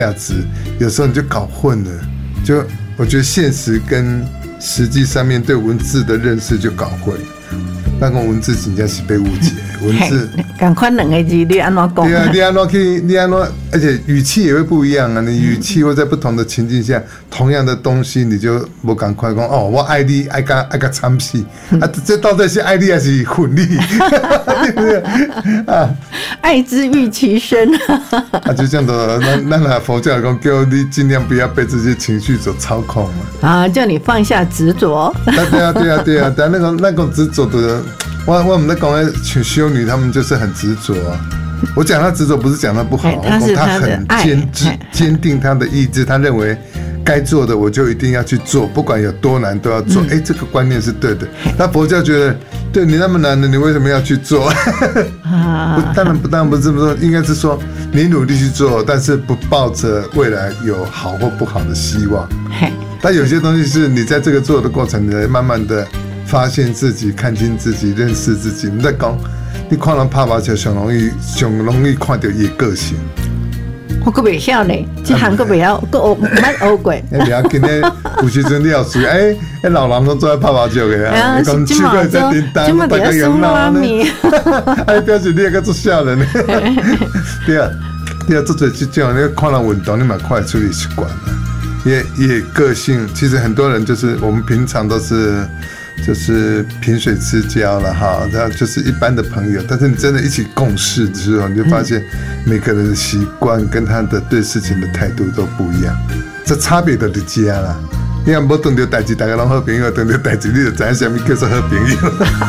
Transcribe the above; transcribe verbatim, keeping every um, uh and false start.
价值，有时候你就搞混了。就我觉得现实跟实际上面对文字的认识就搞混了。那个文字真的是被误解，文字赶快两个字你安怎讲？ 对啊，你安怎去，你安怎，而且语气也会不一样啊。你语气会在不同的情境下，同样的东西，你就不赶快讲哦，我爱你，爱个爱个参戏啊，这到底是爱你还是混你？对不对啊？ 爱之欲其深啊，就这样的，那那佛教讲叫你尽量不要被这些情绪所操控嘛。 啊，叫你放下执着。 对啊，对啊，对啊，但那个那个执着的。我我们在讲的修女，她们就是很执着啊。我讲她执着，不是讲她不好，我讲她很坚持、坚定她的意志。她认为该做的，我就一定要去做，不管有多难都要做。哎、嗯欸，这个观念是对的。那佛教觉得，对你那么难的，你为什么要去做？不，当然不，当然不是这么说，应该是说你努力去做，但是不抱着未来有好或不好的希望。但有些东西是你在这个做的过程，你慢慢的。发现自己，看清自己，认识自己。你在讲，你看人拍麻将，上容易，上容易看到伊个性。 我可袂晓呢，这行可袂晓，我捌学过。 哎，你要今天有时阵你要属于哎，哎老人都做在拍麻将的啊，你讲去过在叮当，大家有闹呢。哎，表示你也个做笑人呢。对啊，对啊，做做这种，你看人运动，你蛮快处理习惯了。也也个性，其实很多人就是我们平常都是。就是萍水之交了哈，然后就是一般的朋友，但是你真的一起共事之后，你就发现每个人的习惯跟他的对事情的态度都不一样，这差别就在这啦。你若无遇到代志，大家拢好朋友；遇到代志，你就知影什么叫做好朋友。